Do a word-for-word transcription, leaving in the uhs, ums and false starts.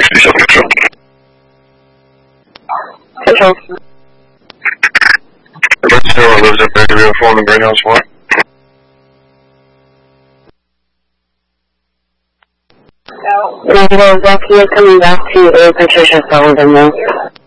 sixty-seven Control. Control. Red Sierra lives at Bakerville Farm in Greenhouse One. Negative, Zach, he is coming back to a Patricia Sullivan, though.